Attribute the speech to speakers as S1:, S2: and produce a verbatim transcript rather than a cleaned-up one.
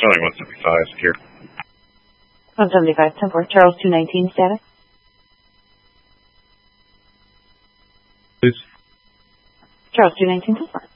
S1: Charlie one seventy-five, secure.
S2: one seventy-five, ten four, Charles two nineteen, status.
S1: Please.
S2: Charles two nineteen, ten four.